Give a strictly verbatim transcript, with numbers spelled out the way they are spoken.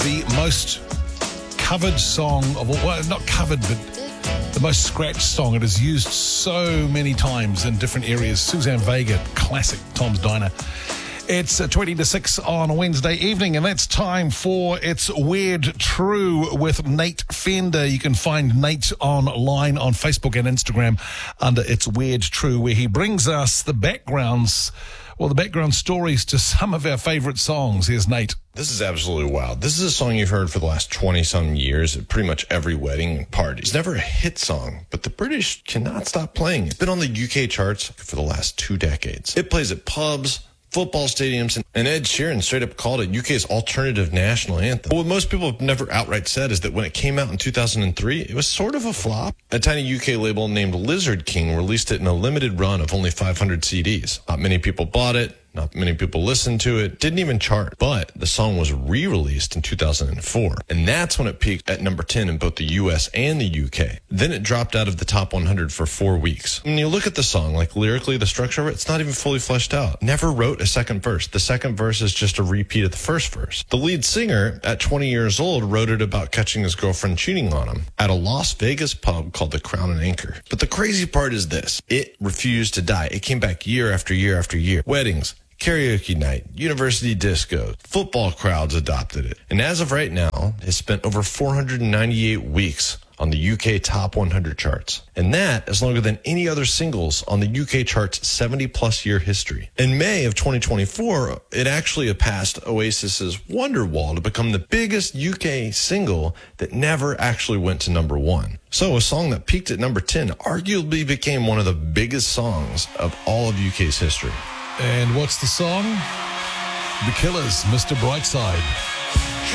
the most covered song of all, well, not covered, but the most scratched song. It is used so many times in different areas. Suzanne Vega, classic Tom's Diner. It's twenty to six on a Wednesday evening, and that's time for It's Weird True with Nate Fender. You can find Nate online on Facebook and Instagram under It's Weird True, where he brings us the backgrounds, well, the background stories to some of our favorite songs. Here's Nate. This is absolutely wild. This is a song you've heard for the last twenty-some years at pretty much every wedding and party. It's never a hit song, but the British cannot stop playing it. It's been on the U K charts for the last two decades. It plays at pubs, football stadiums, and Ed Sheeran straight up called it U K's alternative national anthem. What most people have never outright said is that when it came out in two thousand three, it was sort of a flop. A tiny U K label named Lizard King released it in a limited run of only five hundred C Ds. Not many people bought it. Not many people listened to it. Didn't even chart. But the song was re-released in two thousand four. And that's when it peaked at number ten in both the U S and the U K. Then it dropped out of the top one hundred for four weeks. When you look at the song, like lyrically, the structure of it, it's not even fully fleshed out. Never wrote a second verse. The second verse is just a repeat of the first verse. The lead singer, at twenty years old, wrote it about catching his girlfriend cheating on him at a Las Vegas pub called the Crown and Anchor. But the crazy part is this. It refused to die. It came back year after year after year. Weddings, karaoke night, university disco, football crowds adopted it. And as of right now, it's spent over four hundred ninety-eight weeks on the U K top one hundred charts. And that is longer than any other singles on the U K chart's seventy plus year history. In May of twenty twenty-four, it actually passed Oasis's Wonderwall to become the biggest U K single that never actually went to number one. So a song that peaked at number ten arguably became one of the biggest songs of all of U K's history. And what's the song? The Killers, Mister Brightside.